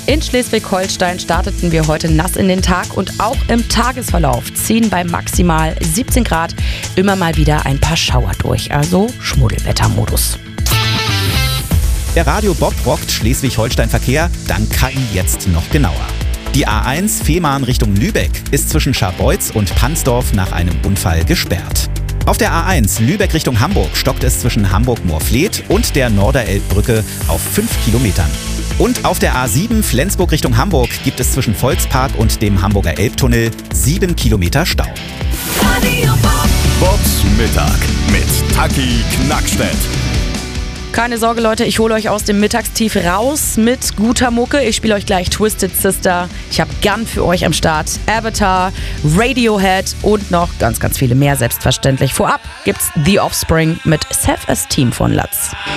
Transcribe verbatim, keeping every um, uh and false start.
In Schleswig-Holstein starteten wir heute nass in den Tag und auch im Tagesverlauf ziehen bei maximal siebzehn Grad immer mal wieder ein paar Schauer durch, also Schmuddelwettermodus. Der Radio Bob rockt Schleswig-Holstein-Verkehr dank K I jetzt noch genauer. Die A eins Fehmarn Richtung Lübeck ist zwischen Scharbeutz und Pansdorf nach einem Unfall gesperrt. Auf der A eins Lübeck Richtung Hamburg stockt es zwischen Hamburg-Moorfleet und der Norderelbbrücke auf fünf Kilometern. Und auf der A sieben Flensburg Richtung Hamburg gibt es zwischen Volkspark und dem Hamburger Elbtunnel sieben Kilometer Stau. Radio Bob. Bobs Mittag mit Taki Knackstedt. Keine Sorge, Leute, ich hole euch aus dem Mittagstief raus mit guter Mucke. Ich spiele euch gleich Twisted Sister. Ich habe Gun für euch am Start, Avatar, Radiohead und noch ganz, ganz viele mehr selbstverständlich. Vorab gibt's The Offspring mit Self-Esteem von Latz.